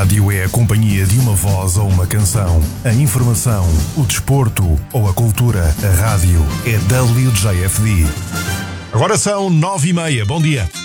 rádio é a companhia de uma voz ou uma canção. A informação, o desporto ou a cultura. A rádio é WJFD. Agora são 9h30. Bom dia.